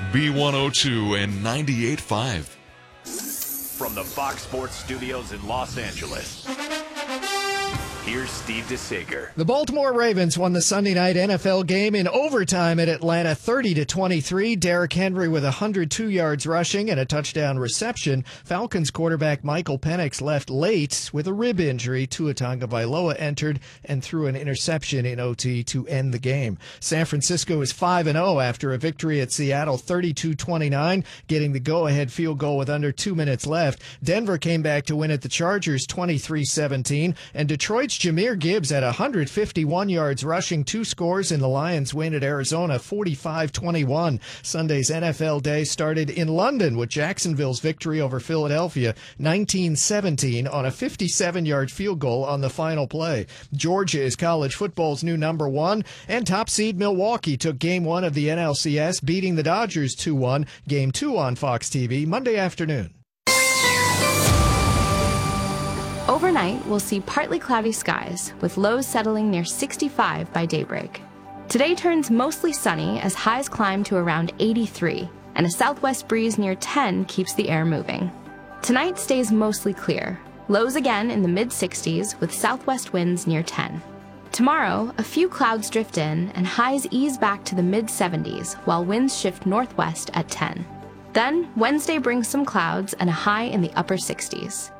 B102 and 98.5. From the Fox Sports Studios in Los Angeles, here's Steve DeSager. The Baltimore Ravens won the Sunday night NFL game in overtime at Atlanta 30-23. Derrick Henry with 102 yards rushing and a touchdown reception. Falcons quarterback Michael Penix left late with a rib injury. Tua Tagovailoa entered and threw an interception in OT to end the game. San Francisco is 5-0 after a victory at Seattle 32-29, getting the go-ahead field goal with under 2 minutes left. Denver came back to win at the Chargers 23-17, and Detroit's Jahmyr Gibbs had 151 yards rushing, 2 scores in the Lions' win at Arizona 45-21. Sunday's NFL day started in London with Jacksonville's victory over Philadelphia 19-17 on a 57-yard field goal on the final play. Georgia is college football's new number 1, and top seed Milwaukee took Game 1 of the NLCS, beating the Dodgers 2-1. Game 2 on Fox TV Monday afternoon. Overnight, we'll see partly cloudy skies, with lows settling near 65 by daybreak. Today turns mostly sunny as highs climb to around 83, and a southwest breeze near 10 keeps the air moving. Tonight stays mostly clear, lows again in the mid-60s with southwest winds near 10. Tomorrow, a few clouds drift in and highs ease back to the mid-70s while winds shift northwest at 10. Then, Wednesday brings some clouds and a high in the upper 60s.